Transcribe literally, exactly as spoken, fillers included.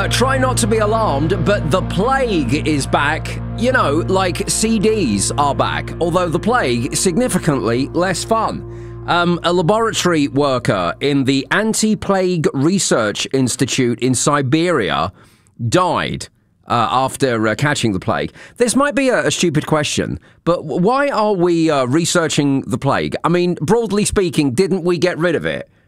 Uh, try not to be alarmed, but the plague is back. You know, like C Ds are back, although the plague significantly less fun. Um, a laboratory worker in the Anti-Plague Research Institute in Siberia died uh, after uh, catching the plague. This might be a, a stupid question, but why are we uh, researching the plague? I mean, broadly speaking, didn't we get rid of it?